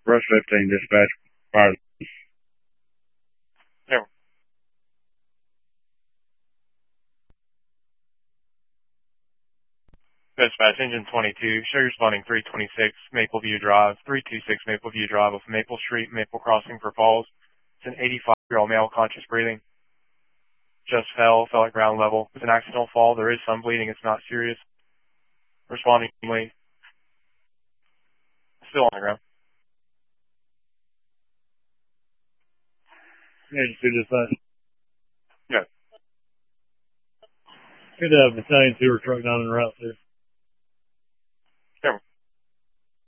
Rush 15, dispatch. Fire. Yeah. Dispatch, engine 22, show you're responding 326 Mapleview Drive, 326 Mapleview Drive off Maple Street, Maple Crossing for Falls. It's an 85-year-old male, conscious breathing. Just fell at ground level. It's an accidental fall. There is some bleeding. It's not serious. Responding immediately. Still on the ground. Agency dispatch. Yeah. Could have battalion 2 or truck 9 en route, too.